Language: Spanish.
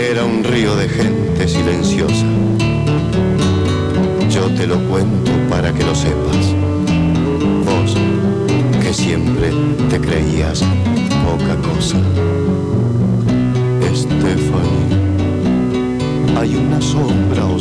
era un río de gente silenciosa. Yo te lo cuento para que lo sepas. Vos, que siempre te creías poca cosa. Estefanía, hay una sombra